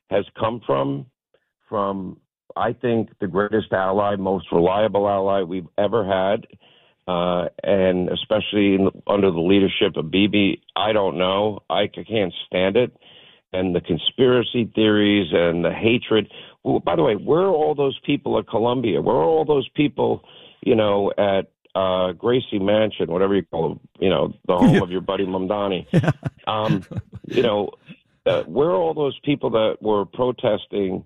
has come from I think the greatest ally, most reliable ally we've ever had, and especially under the leadership of Bibi. I don't know. I can't stand it. And the conspiracy theories and the hatred. Well, by the way, where are all those people at Columbia? Where are all those people, at Gracie Mansion, whatever you call them, the home of your buddy Mamdani? Where are all those people that were protesting,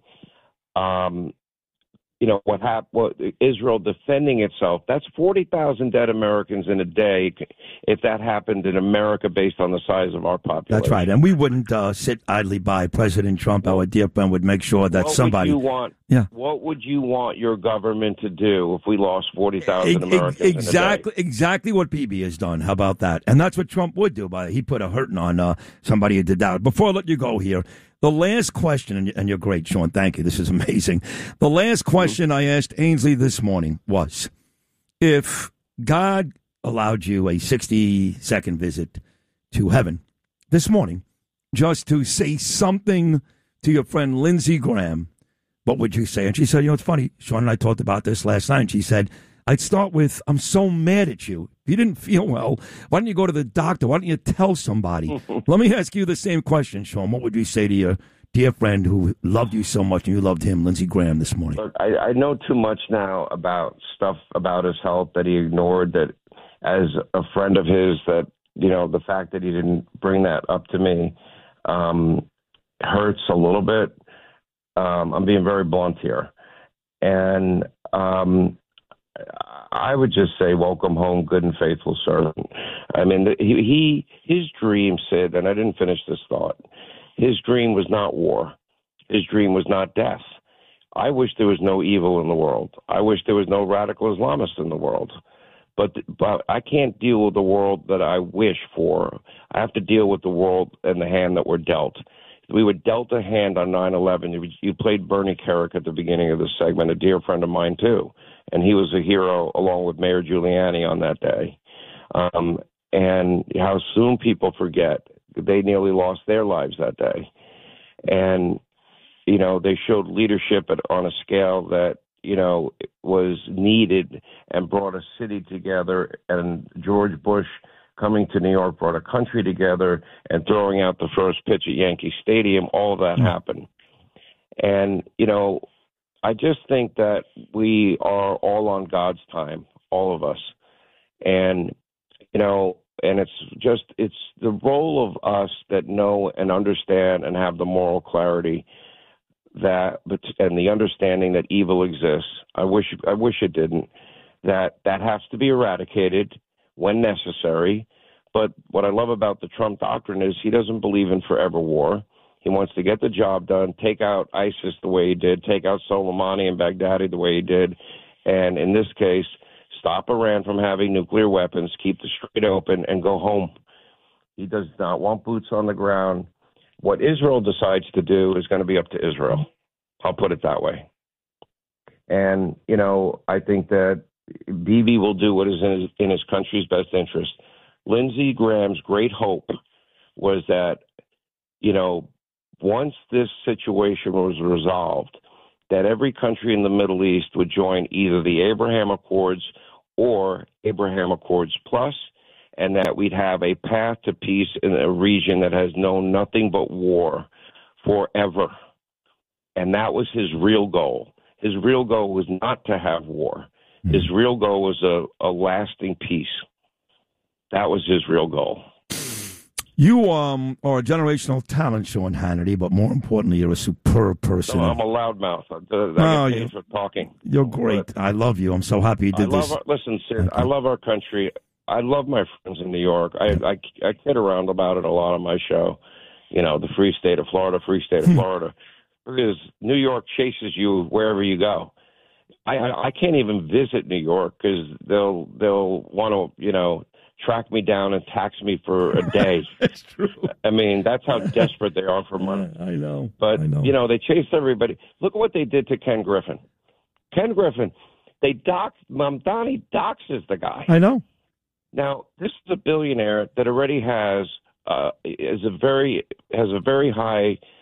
what Israel defending itself? That's 40,000 dead Americans in a day if that happened in America based on the size of our population. That's right. And we wouldn't sit idly by. President Trump, our dear friend, would make sure that somebody... What would you want your government to do if we lost 40,000 Americans Exactly what Bibi has done. How about that? And that's what Trump would do. He put a hurting on somebody who did that. Before I let you go here, the last question, and you're great, Sean. Thank you. This is amazing. The last question I asked Ainsley this morning was, if God allowed you a 60-second visit to heaven this morning, just to say something to your friend Lindsey Graham, what would you say? And she said, it's funny, Sean and I talked about this last night, and she said, I'd start with, I'm so mad at you. If you didn't feel well, why don't you go to the doctor? Why don't you tell somebody? Let me ask you the same question, Sean. What would you say to your dear friend who loved you so much and you loved him, Lindsey Graham, this morning? Look, I know too much now about stuff about his health that he ignored, that as a friend of his, that, the fact that he didn't bring that up to me hurts a little bit. I'm being very blunt here. And I would just say, welcome home, good and faithful servant. I mean, his dream, Sid, and I didn't finish this thought, his dream was not war. His dream was not death. I wish there was no evil in the world. I wish there was no radical Islamist in the world. But I can't deal with the world that I wish for. I have to deal with the world and the hand that we're dealt. We were dealt a hand on 9/11. You played Bernie Kerik at the beginning of this segment, a dear friend of mine, too. And he was a hero along with Mayor Giuliani on that day. And how soon people forget. They nearly lost their lives that day. And, they showed leadership on a scale that, was needed and brought a city together. And George Bush coming to New York brought a country together and throwing out the first pitch at Yankee Stadium. All of that happened. And, I just think that we are all on God's time, all of us. And, and it's the role of us that know and understand and have the moral clarity and the understanding that evil exists. I wish it didn't, that has to be eradicated when necessary. But what I love about the Trump doctrine is he doesn't believe in forever war. He wants to get the job done, take out ISIS the way he did, take out Soleimani and Baghdadi the way he did, and in this case, stop Iran from having nuclear weapons, keep the strait open, and go home. He does not want boots on the ground. What Israel decides to do is going to be up to Israel. I'll put it that way. And, I think that Bibi will do what is in his country's best interest. Lindsey Graham's great hope was that, once this situation was resolved, that every country in the Middle East would join either the Abraham Accords or Abraham Accords Plus, and that we'd have a path to peace in a region that has known nothing but war forever. And that was his real goal. His real goal was not to have war. His real goal was a lasting peace. That was his real goal. You are a generational talent, Sean Hannity, but more importantly, you're a superb person. No, I'm a loudmouth. I get paid for talking. You're great. But I love you. I'm so happy you did this. Listen, Sid, I love our country. I love my friends in New York. I kid around about it a lot on my show. The free state of Florida, because New York chases you wherever you go. I can't even visit New York because they'll want to, track me down and tax me for a day. That's true. I mean, that's how desperate they are for money. I know. But, they chase everybody. Look at what they did to Ken Griffin. They Mamdani doxes the guy. I know. Now, this is a billionaire that already has a very high